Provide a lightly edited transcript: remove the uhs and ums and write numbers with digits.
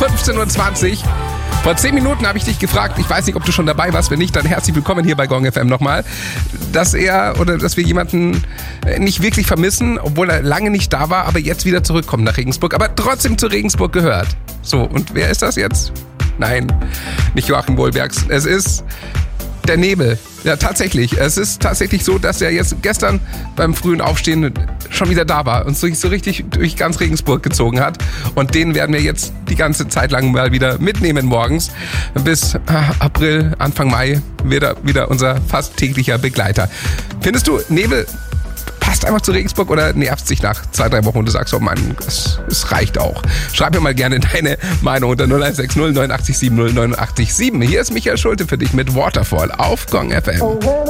15.20 Uhr. Vor 10 Minuten habe ich dich gefragt, ich weiß nicht, ob du schon dabei warst, wenn nicht, dann herzlich willkommen hier bei Gong FM nochmal, dass wir jemanden nicht wirklich vermissen, obwohl er lange nicht da war, aber jetzt wieder zurückkommt nach Regensburg, aber trotzdem zu Regensburg gehört. So, und wer ist das jetzt? Nein, nicht Joachim Wohlbergs, es ist der Nebel. Ja, tatsächlich. Es ist tatsächlich so, dass er jetzt gestern beim frühen Aufstehen schon wieder da war und sich so richtig durch ganz Regensburg gezogen hat. Und den werden wir jetzt die ganze Zeit lang mal wieder mitnehmen morgens. Bis April, Anfang Mai wird er wieder unser fast täglicher Begleiter. Findest du, Nebel passt einfach zu Regensburg oder nervt sich nach 2-3 Wochen und du sagst, oh Mann, es reicht auch. Schreib mir mal gerne deine Meinung unter 0160 89 70 89 7. Hier ist Michael Schulte für dich mit Waterfall auf Gong FM.